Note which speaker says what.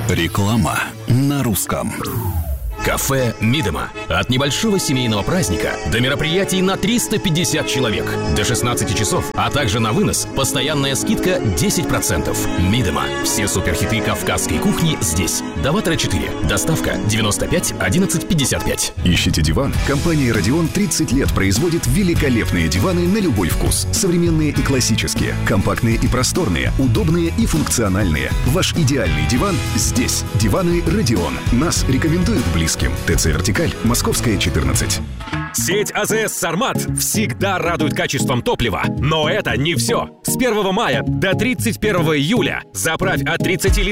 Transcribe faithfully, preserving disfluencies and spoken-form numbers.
Speaker 1: Реклама на русском.
Speaker 2: Кафе «Мидема». От небольшого семейного праздника до мероприятий на триста пятьдесят человек. До шестнадцати часов, а также на вынос. Постоянная скидка десять процентов. «Мидема». Все суперхиты кавказской кухни здесь. Даватора четыре. Доставка девяносто пять одиннадцать пятьдесят пять.
Speaker 3: Ищите диван? Компания «Радион» тридцать лет производит великолепные диваны на любой вкус. Современные и классические, компактные и просторные, удобные и функциональные. Ваш идеальный диван здесь. Диваны «Радион». Нас рекомендуют близким. ТЦ «Вертикаль», Московская, четырнадцать.
Speaker 4: Сеть АЗС «Сармат» всегда радует качеством топлива. Но это не все. С первого мая до тридцать первого июля заправь от тридцати литров